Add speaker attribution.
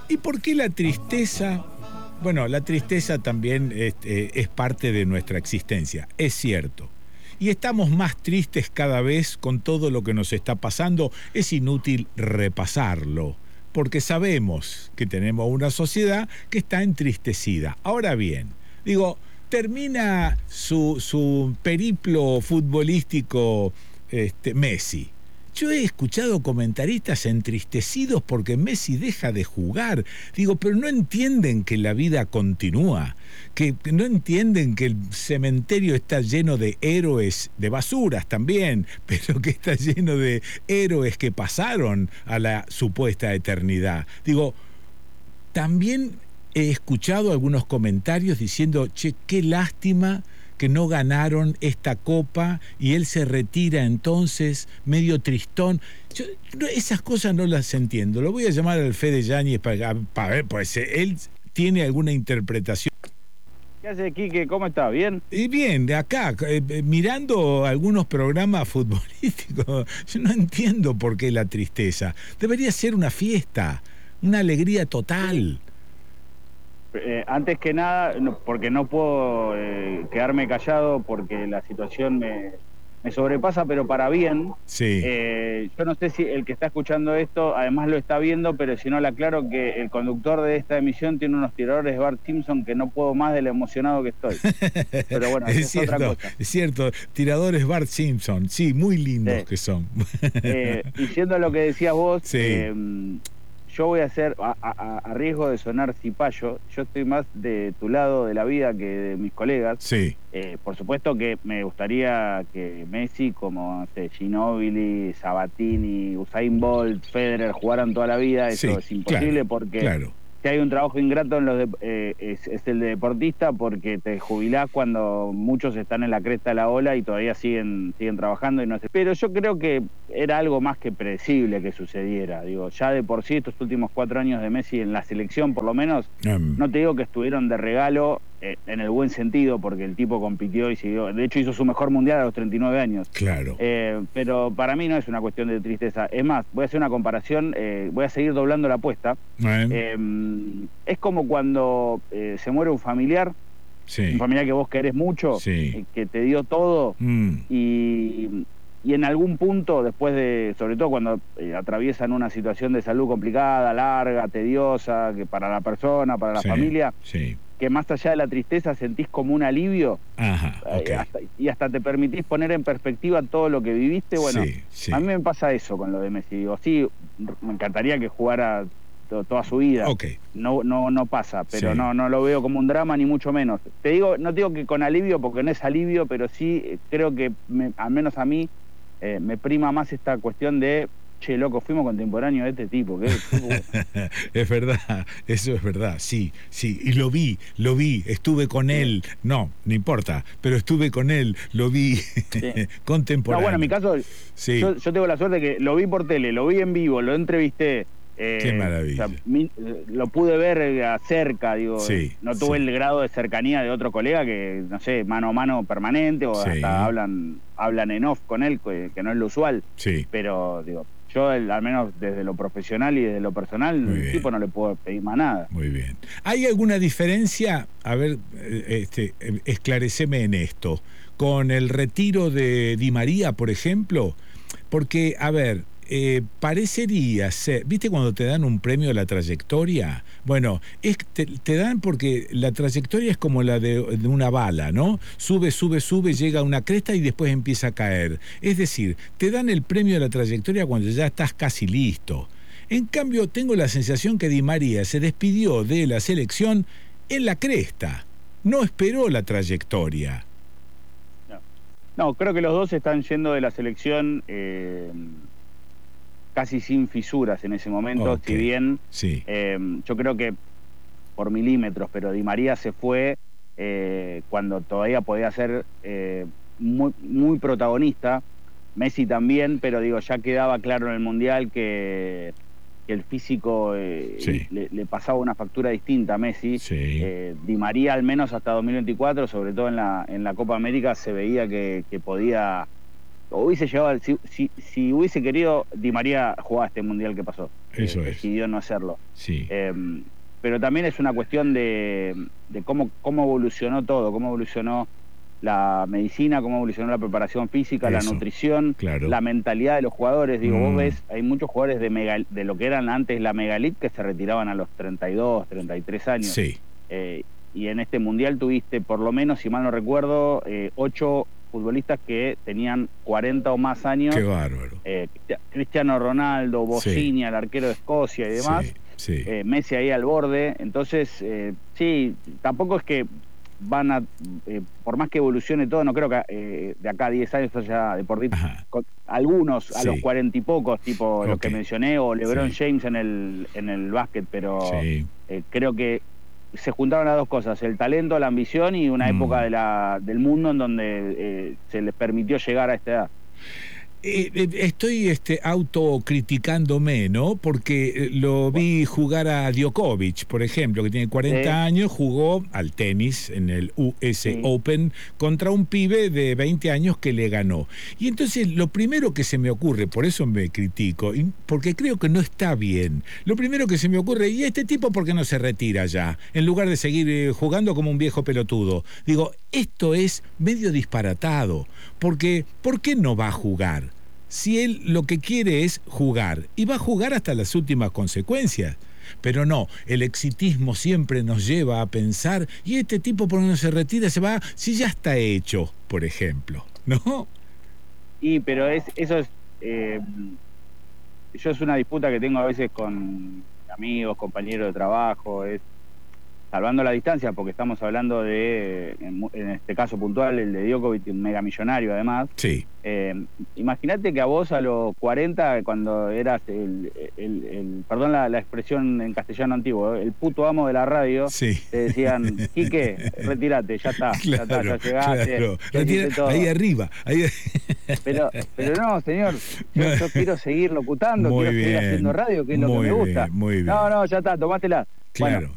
Speaker 1: ¿Y por qué la tristeza? Bueno, la tristeza también es parte de nuestra existencia, es cierto. Y estamos más tristes cada vez con todo lo que nos está pasando. Es inútil repasarlo, porque sabemos que tenemos una sociedad que está entristecida. Ahora bien, digo, termina su periplo futbolístico Messi. Yo he escuchado comentaristas entristecidos porque Messi deja de jugar. Digo, pero no entienden que la vida continúa, que no entienden que el cementerio está lleno de héroes, de basuras también, pero que está lleno de héroes que pasaron a la supuesta eternidad. Digo, también he escuchado algunos comentarios diciendo, che, qué lástima que no ganaron esta copa y él se retira entonces, medio tristón. Yo esas cosas no las entiendo. Lo voy a llamar al Fede Yáñez para ver, pues él tiene alguna interpretación.
Speaker 2: ¿Qué hace, Quique? ¿Cómo está? ¿Bien?
Speaker 1: Y bien, de acá, mirando algunos programas futbolísticos, yo no entiendo por qué la tristeza. Debería ser una fiesta, una alegría total.
Speaker 2: Antes que nada, porque no puedo quedarme callado porque la situación me sobrepasa, pero para bien.
Speaker 1: Sí.
Speaker 2: Yo no sé si el que está escuchando esto, además lo está viendo, pero si no le aclaro que el conductor de esta emisión tiene unos tiradores Bart Simpson que no puedo más de lo emocionado que estoy. Pero bueno,
Speaker 1: es cierto,
Speaker 2: otra cosa.
Speaker 1: Es cierto, tiradores Bart Simpson, sí, muy lindos sí. Que son.
Speaker 2: Y siendo lo que decías vos,
Speaker 1: sí.
Speaker 2: Yo voy a hacer, a riesgo de sonar cipayo, yo estoy más de tu lado de la vida que de mis colegas.
Speaker 1: Sí.
Speaker 2: Por supuesto que me gustaría que Messi, como no sé, Ginóbili, Sabatini, Usain Bolt, Federer jugaran toda la vida. Eso sí, es imposible, claro, porque claro. Si hay un trabajo ingrato en es el de deportista, porque te jubilás cuando muchos están en la cresta de la ola y todavía siguen trabajando y no sé. Pero yo creo que era algo más que predecible que sucediera. Digo, ya de por sí estos últimos 4 años de Messi en la selección, por lo menos, no te digo que estuvieron de regalo en el buen sentido, porque el tipo compitió y siguió. De hecho, hizo su mejor mundial a los 39 años.
Speaker 1: Claro.
Speaker 2: Pero para mí no es una cuestión de tristeza. Es más, voy a hacer una comparación, voy a seguir doblando la apuesta. Es como cuando se muere un familiar, sí. Un familiar que vos querés mucho, sí. Que te dio todo, y en algún punto, después de, sobre todo cuando atraviesan una situación de salud complicada, larga, tediosa, que para la persona, para la familia, sí. Que más allá de la tristeza sentís como un alivio.
Speaker 1: Ajá, okay.
Speaker 2: Hasta te permitís poner en perspectiva todo lo que viviste. Bueno, sí, sí. A mí me pasa eso con lo de Messi. Digo, sí, me encantaría que jugara toda su vida.
Speaker 1: Okay.
Speaker 2: No pasa, pero sí. no lo veo como un drama ni mucho menos. No te digo que con alivio, porque no es alivio, pero sí creo que al menos a mí me prima más esta cuestión de, che, loco, fuimos contemporáneos de este tipo.
Speaker 1: Es verdad, eso es verdad, sí, y lo vi, estuve con él, no importa, pero estuve con él, lo vi, sí. Contemporáneo.
Speaker 2: No, bueno, en mi caso, sí. yo tengo la suerte que lo vi por tele, lo vi en vivo, lo entrevisté.
Speaker 1: Qué maravilla.
Speaker 2: O sea, lo pude ver cerca, digo, sí, no tuve el grado de cercanía de otro colega que, no sé, mano a mano permanente, o sí. Hasta hablan en off con él, que no es lo usual.
Speaker 1: Sí.
Speaker 2: Pero, digo, yo al menos desde lo profesional y desde lo personal, el tipo no le puedo pedir más nada.
Speaker 1: Muy bien. ¿Hay alguna diferencia? A ver, esclareceme en esto. Con el retiro de Di María, por ejemplo, porque, a ver, parecería ser, ¿viste cuando te dan un premio a la trayectoria? Bueno, te dan porque la trayectoria es como la de una bala, ¿no? Sube, llega a una cresta y después empieza a caer. Es decir, te dan el premio a la trayectoria cuando ya estás casi listo. En cambio, tengo la sensación que Di María se despidió de la selección en la cresta. No esperó la trayectoria.
Speaker 2: No, creo que los dos están yendo de la selección casi sin fisuras en ese momento,
Speaker 1: okay.
Speaker 2: Si bien
Speaker 1: sí.
Speaker 2: Yo creo que por milímetros, pero Di María se fue cuando todavía podía ser muy, muy protagonista, Messi también, pero digo, ya quedaba claro en el Mundial que el físico
Speaker 1: sí.
Speaker 2: le pasaba una factura distinta a Messi.
Speaker 1: Sí.
Speaker 2: Di María al menos hasta 2024, sobre todo en la Copa América, se veía que podía, o hubiese llegado, si hubiese querido, Di María jugaba este Mundial que pasó. decidió no hacerlo.
Speaker 1: Sí.
Speaker 2: Pero también es una cuestión de cómo evolucionó todo, cómo evolucionó la medicina, cómo evolucionó la preparación física, la nutrición, la mentalidad de los jugadores. Digo, vos ves, hay muchos jugadores de lo que eran antes la megalith que se retiraban a los 32, 33 años.
Speaker 1: Sí.
Speaker 2: Y en este mundial tuviste, por lo menos, si mal no recuerdo, 8 futbolistas que tenían 40 o más años.
Speaker 1: ¡Qué bárbaro!
Speaker 2: Cristiano Ronaldo, Bossini, el arquero de Escocia y demás.
Speaker 1: Sí.
Speaker 2: Messi ahí al borde. Entonces, sí, tampoco es que van a, por más que evolucione todo, no creo que de acá a 10 años haya deportistas, algunos a los 40 y pocos, tipo los que mencioné, o LeBron James en el básquet, pero creo que se juntaron las dos cosas, el talento, la ambición y una época del mundo en donde se les permitió llegar a esta edad.
Speaker 1: Estoy autocriticándome, ¿no? Porque lo vi jugar a Djokovic, por ejemplo, que tiene 40 años, jugó al tenis en el US Open contra un pibe de 20 años que le ganó. Y entonces lo primero que se me ocurre, por eso me critico, porque creo que no está bien, lo primero que se me ocurre, ¿y este tipo por qué no se retira ya? En lugar de seguir jugando como un viejo pelotudo. Digo, esto es medio disparatado, porque ¿por qué no va a jugar? Si él lo que quiere es jugar, y va a jugar hasta las últimas consecuencias. Pero no, el exitismo siempre nos lleva a pensar, ¿y este tipo por qué no se retira, se va? Si ya está hecho, por ejemplo, ¿no?
Speaker 2: Pero eso es... yo es una disputa que tengo a veces con amigos, compañeros de trabajo, salvando la distancia, porque estamos hablando de, en este caso puntual, el de Djokovic, un mega millonario además.
Speaker 1: Sí.
Speaker 2: Imagínate que a vos a los 40, cuando eras perdón la expresión en castellano antiguo, el puto amo de la radio, te decían, Quique, retírate, ya está, ya llegaste.
Speaker 1: Claro. Ahí arriba.
Speaker 2: Pero no, señor, yo quiero seguir locutando, quiero seguir haciendo radio, que es lo que me gusta.
Speaker 1: Muy bien.
Speaker 2: No, ya está, tomátela.
Speaker 1: Claro.
Speaker 2: Bueno,